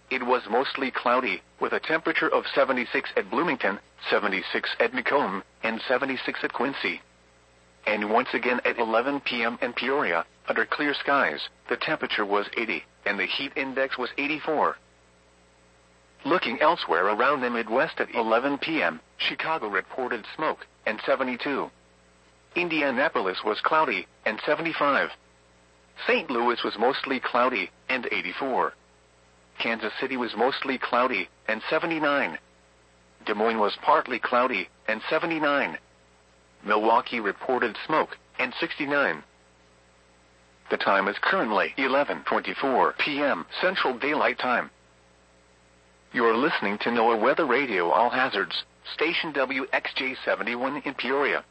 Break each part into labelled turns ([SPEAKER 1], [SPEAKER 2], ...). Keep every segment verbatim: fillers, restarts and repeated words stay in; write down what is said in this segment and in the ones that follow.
[SPEAKER 1] It was mostly cloudy, with a temperature of seventy-six at Bloomington, seventy-six at Macomb, and seventy-six at Quincy. And once again at eleven p m in Peoria, under clear skies, the temperature was eighty, and the heat index was eighty-four. Looking elsewhere around the Midwest at eleven p m, Chicago reported smoke, and seventy-two. Indianapolis was cloudy, and seventy-five. Saint Louis was mostly cloudy, and eighty-four. Kansas City was mostly cloudy, and seventy-nine. Des Moines was partly cloudy, and seventy-nine. Milwaukee reported smoke, and sixty-nine. The time is currently eleven twenty-four p m Central Daylight Time. You are listening to NOAA Weather Radio All Hazards, station W X J seventy-one in Peoria.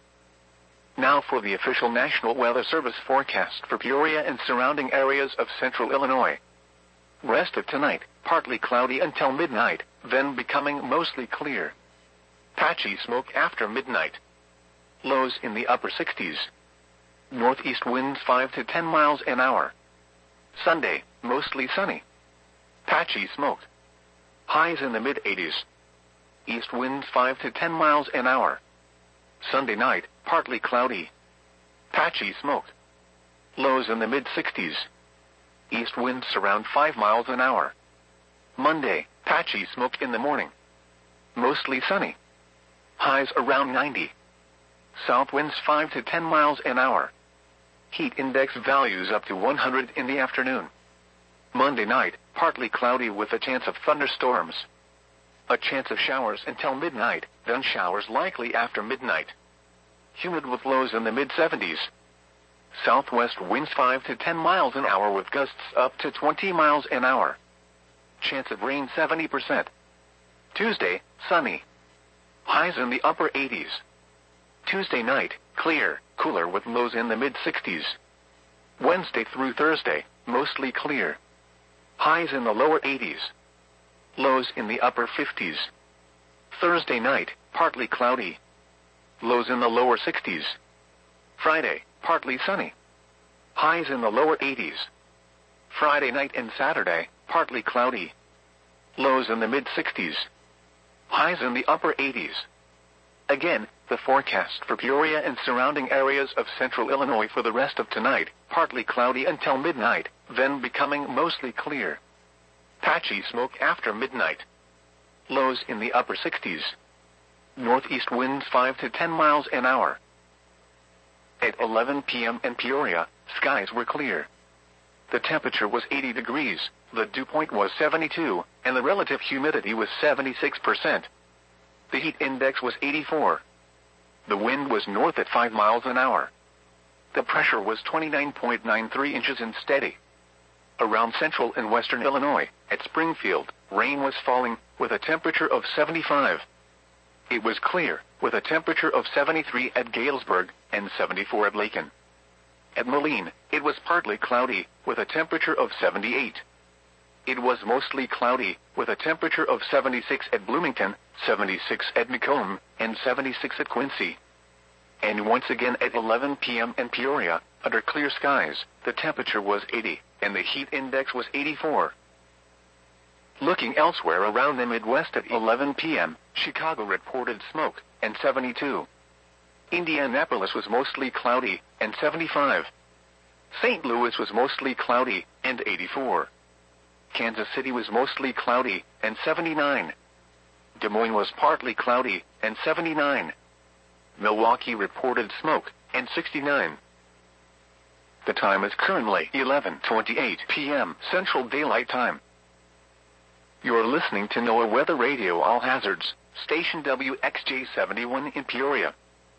[SPEAKER 1] Now for the official National Weather Service forecast for Peoria and surrounding areas of central Illinois. Rest of tonight, partly cloudy until midnight, then becoming mostly clear. Patchy smoke after midnight. Lows in the upper sixties. Northeast winds five to ten miles an hour. Sunday, mostly sunny. Patchy smoke. Highs in the mid-eighties. East winds five to ten miles an hour. Sunday night, partly cloudy. Patchy smoke. Lows in the mid-sixties. East winds around five miles an hour. Monday, patchy smoke in the morning. Mostly sunny. Highs around ninety. South winds five to ten miles an hour. Heat index values up to one hundred in the afternoon. Monday night, partly cloudy with a chance of thunderstorms. A chance of showers until midnight, then showers likely after midnight. Humid with lows in the mid-seventies. Southwest winds five to ten miles an hour with gusts up to twenty miles an hour. Chance of rain seventy percent. Tuesday, sunny. Highs in the upper eighties. Tuesday night, clear, cooler with lows in the mid-sixties. Wednesday through Thursday, mostly clear. Highs in the lower eighties. Lows in the upper fifties. Thursday night, partly cloudy. Lows in the lower sixties. Friday, partly sunny. Highs in the lower eighties. Friday night and Saturday, partly cloudy. Lows in the mid-sixties. Highs in the upper eighties. Again, the forecast for Peoria and surrounding areas of central Illinois for the rest of tonight, partly cloudy until midnight, then becoming mostly clear. Patchy smoke after midnight. Lows in the upper sixties. Northeast winds five to ten miles an hour. At eleven p m in Peoria, skies were clear. The temperature was eighty degrees, the dew point was seventy-two, and the relative humidity was seventy-six percent. The heat index was eighty-four. The wind was north at five miles an hour. The pressure was twenty-nine point nine three inches and steady. Around central and western Illinois, at Springfield, rain was falling, with a temperature of seventy-five. It was clear, with a temperature of seventy-three at Galesburg, and seventy-four at Lakin. At Moline, it was partly cloudy, with a temperature of seventy-eight. It was mostly cloudy, with a temperature of seventy-six at Bloomington, seventy-six at Macomb, and seventy-six at Quincy. And once again at eleven p m in Peoria, under clear skies, the temperature was eighty, and the heat index was eighty-four. Looking elsewhere around the Midwest at eleven p m, Chicago reported smoke, and seventy-two. Indianapolis was mostly cloudy, and seventy-five. Saint Louis was mostly cloudy, and eighty-four. Kansas City was mostly cloudy, and seventy-nine. Des Moines was partly cloudy, and seventy-nine. Milwaukee reported smoke, and sixty-nine. The time is currently eleven twenty-eight p m Central Daylight Time. You are listening to NOAA Weather Radio All Hazards, station W X J seventy-one in Peoria.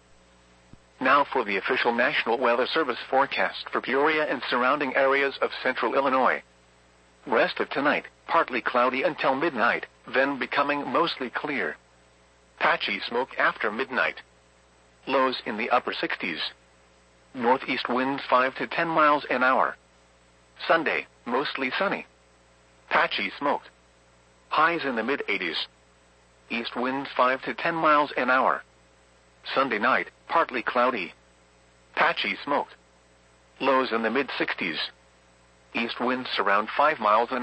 [SPEAKER 1] Now for the official National Weather Service forecast for Peoria and surrounding areas of central Illinois. Rest of tonight, partly cloudy until midnight, then becoming mostly clear. Patchy smoke after midnight. Lows in the upper sixties. Northeast winds five to ten miles an hour. Sunday, mostly sunny. Patchy smoke. Highs in the mid-eighties. East winds five to ten miles an hour. Sunday night, partly cloudy. Patchy smoke. Lows in the mid-sixties. East winds around five miles an hour.